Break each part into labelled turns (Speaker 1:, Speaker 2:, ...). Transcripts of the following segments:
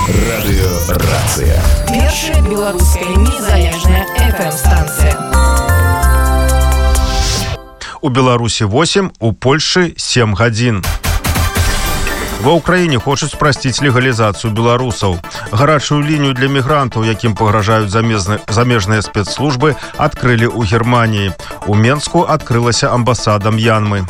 Speaker 1: Радыёрацыя.
Speaker 2: Першая беларуская незалежная FM-станцыя.
Speaker 3: У Беларусі 8, у Польшы 7 гадзін. Ва ўкраіне хочуць спрасціць легалізацыю беларусаў. Гарачую лінію для мігрантаў, якім пагражаюць замежныя спецслужбы, адкрылі ў Германіі. У Менску адкрылася амбасада М'янмы.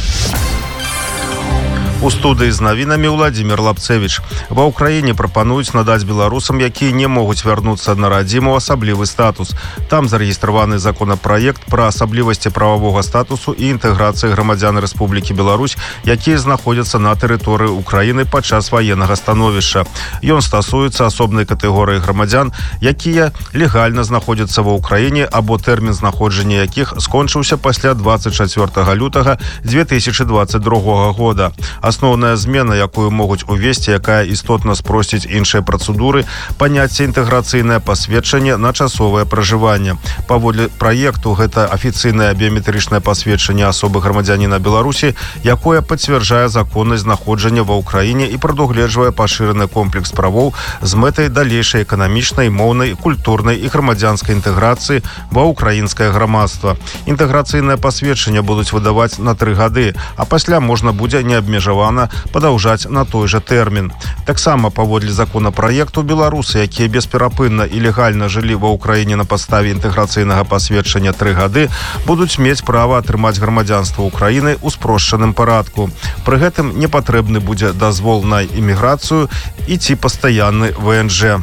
Speaker 3: У студыі з навінамі Владзімир Лапцевіч. Ва ўкраіне прапануюць надаць беларусам, якія не могуць вярнуцца на радзіму, асаблівы статус. Там зарэгістраваны законапраект пра асаблівасці прававога статусу і інтэграцыі грамадзян Рэспублікі Беларусь, якія знаходзяцца на тэрыторыі Украіны падчас ваеннага становішча. Ён стасуецца асобнай катэгорыі грамадзян, якія легальна знаходзяцца ва ўкраіне або тэрмін знаходжання якіх скончыўся пасля 24 лютага 2022 года. Асноўная змена, якую могуць увесці, якая істотна спросціць іншыя працэдуры, паняцце інтэграцыйнае пасведчанне на часовае пражыванне. Паводле праекту гэта афіцыйнае біяметрычнае пасведчанне асобы грамадзяніна Беларусі, якое пацвярджае законнасць знаходжання ва ўкраіне і прадугледжвае пашыраны комплекс правоў з мэтай далейшай эканамічнай, моўнай, культурнай і грамадзянскай інтэграцыі ва ўкраінскае грамадства. Інтэграцыйнае пасведчанне будуць выдаваць на 3 гады, а пасля можна будзе неабмежавана падаўжаць на той жа тэрмін. Таксама паводле законапраекту беларусы, якія бесперапынна і легальна жылі ва ўкраіне на падставе інтэграцыйнага пасведчання 3 гады, будуць мець права атрымаць грамадзянства ўкраіны ў спрошчаным парадку. Пры гэтым не патрэбны будзе дазвол на іміграцыю і ці пастаянны ВНЖ.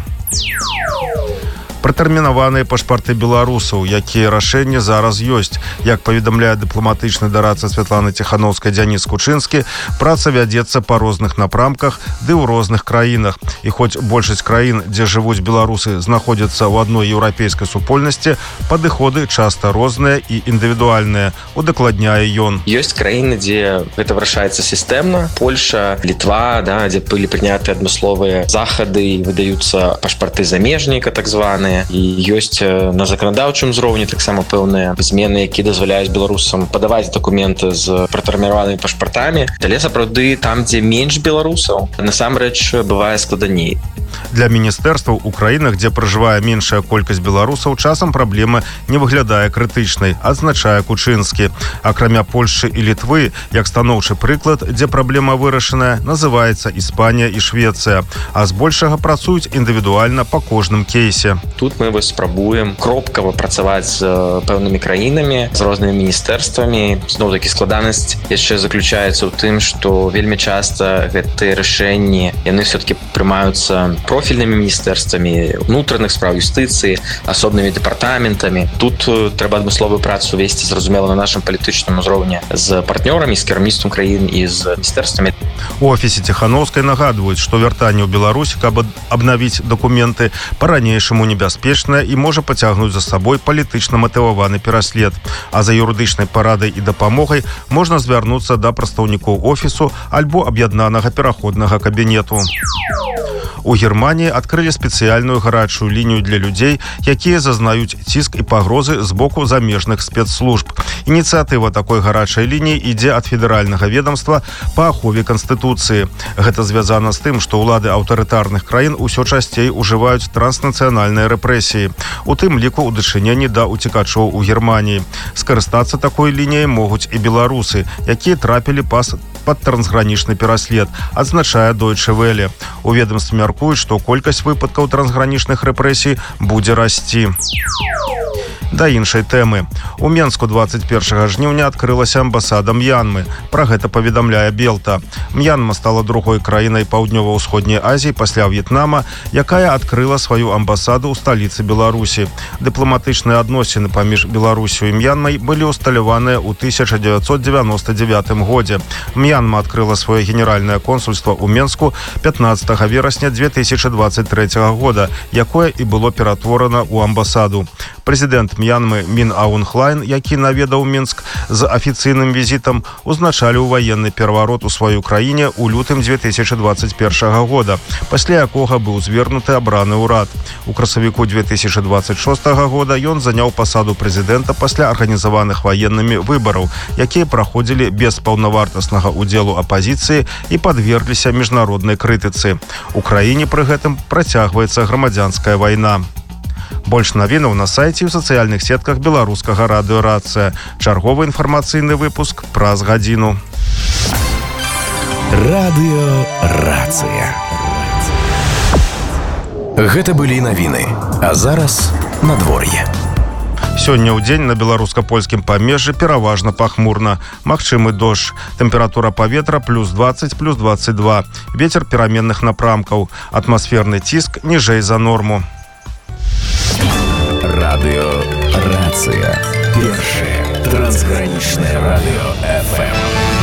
Speaker 3: Пратэрмінаваныя пашпарты беларусаў, якія рашэнні зараз ёсць. Як паведамляе дыпламатычны дарадца Святланы Ціхановскай Дзяніс Кучынскі, праца вядзецца па розных напрамках ды ў розных краінах. І хоць большасць краін, дзе жывуць беларусы, знаходзяцца ў адной еўрапейскай супольнасці, падыходы часта розныя і індывідуальныя, удакладняе ён.
Speaker 4: Ёсць краіны, дзе гэта вырашаецца сістэмна. Польша, Літва, дзе былі прыняты адмысловыя захады, выдаюцца пашпарты замежніка, так званыя. І ёсць на заканадаўчым узроўні таксама пэўныя змены, якія дазваляюць беларусам падаваць дакументы з пратэрмінаванымі пашпартамі. Але сапраўды там, дзе менш беларусаў, насамрэч бывае складаней.
Speaker 3: Для міністэрстваў у краінах, дзе пражывае меншая колькасць беларусаў, часам праблема не выглядае крытычнай, адзначае Кучынскі. Акрамя Польшчы і Літвы, як станоўчы прыклад, дзе праблема вырашаная, называецца Іспанія і Швецыя, а збольшага працуюць індывідуальна па кожным кейсе.
Speaker 4: Тут мы спрабуем кропкава працаваць з пэўнымі краінамі, з рознымі міністэрствамі. Зноў-такі складанасць яшчэ заключаецца ў тым, што вельмі часта гэтыя рашэнні, яны все-таки прымаюцца профільнымі міністэрствамі унутраных спраў, юстыцыі, асобнымі дэпартаментамі. Тут трэба адмысловую працу весці, зразумела, на нашым палітычным узроўні з партнёрамі, з кіраўніцтвам краін і з міністэрствамі.
Speaker 3: У офісе Ціхановскай нагадваюць, што вяртанне ў Беларусь, каб абнавіць дакументы, па-ранейшаму небяспечнае і можа пацягнуць за сабой палітычна матываваны пераслед. А за юрыдычнай парадай і дапамогай можна звярнуцца да прадстаўнікоў офісу альбо аб'яднанага пераходнага кабінету. У Германіі адкрылі спецыяльную гарачую лінію для людзей, якія зазнаюць ціск і пагрозы з боку замежных спецслужб. Ініцыятыва такой гарачай лініі ідзе ад федэральнага ведомства па ахове Канстытуцыі. Гэта звязана з тым, што ўлады аўтарытарных краін усё часцей ужываюць транснацыянальныя рэпрэсіі, у тым ліку ў дачыненні да уцекачоў у Германіі. Скарыстацца такой лініяй могуць і беларусы, якія трапілі пад трансгранічны пераслед, адзначае Deutsche Welle. У ведомстве мяркуюць, што колькасць выпадкаў трансгранічных рэпрэсій будзе расці. Да іншай тэмы. У Менску 21 жніўня адкрылася амбасада М'янмы. Пра гэта паведамляе Белта. М'янма стала другой краінай Паўднёва-ўсходняй Азіі пасля В'етнама, якая адкрыла сваю амбасаду ў сталіцы Беларусі. Дыпламатычныя адносіны паміж Беларусю і М'янмай былі ўсталяваныя ў 1999 годзе. М'янма адкрыла сваё генеральнае консульства ў Менску 15 верасня 2023 года, якое і было ператворана ў амбасаду. Прэзідэнт М'янмы Мін Аун Хлайн, які наведаў Мінск з афіцыйным візітам, узначаліў ваенны пераварот у сваёй краіне ў лютым 2021 года, пасля якога быў звернуты абраны ўрад. У красавіку 2026 года ён заняў пасаду прэзідэнта пасля арганізаваных ваеннымі выбараў, якія праходзілі без паўнавартаснага ўдзелу апазіцыі і падвергліся міжнароднай крытыцы. У краіне пры гэтым працягваецца грамадзянская вайна. Больш навінаў на сайце і ў сацыяльных сетках беларускага радыё «Рацыя». Чарговы інфармацыйны выпуск праз гадзіну.
Speaker 1: Радыё «Рацыя». Гэта былі навіны, а зараз надвор'е.
Speaker 3: Сёння ў дзень на беларуска-польскім памежжы пераважна пахмурна. Магчымы дождж. Тэмпература паветра +20, +22. Вецер пераменных напрамкаў. Атмасферны ціск ніжэй за норму.
Speaker 1: Радыё «Рацыя». Першае трансгранічнае радыё FM.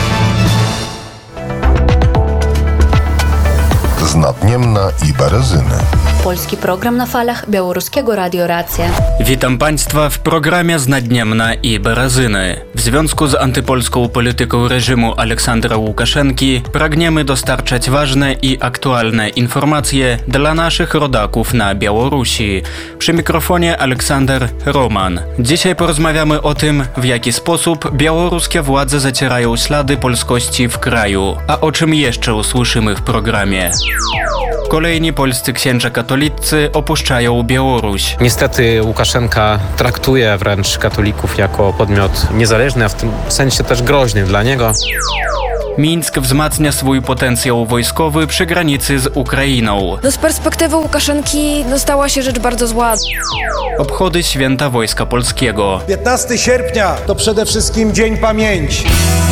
Speaker 5: Z Nadniemna i Berezyny.
Speaker 6: Polski program na falach Białoruskiego Radio Racja.
Speaker 7: Witam Państwa w programie z Nadniemna i Berezyny. W związku z antypolską polityką reżimu Aleksandra Łukaszenki pragniemy dostarczać ważne i aktualne informacje dla naszych rodaków na Białorusi. Przy mikrofonie Aleksander Roman. Dzisiaj porozmawiamy o tym, w jaki sposób białoruskie władze zacierają ślady polskości w kraju. A o czym jeszcze usłyszymy w programie? Kolejni polscy księża katolicy opuszczają Białoruś.
Speaker 8: Niestety Łukaszenka traktuje wręcz katolików jako podmiot niezależny, a w tym sensie też groźny dla niego.
Speaker 7: Mińsk wzmacnia swój potencjał wojskowy przy granicy z Ukrainą.
Speaker 9: Z perspektywy Łukaszenki stała się rzecz bardzo zła.
Speaker 7: Obchody Święta Wojska Polskiego.
Speaker 10: 15 sierpnia to przede wszystkim Dzień Pamięci.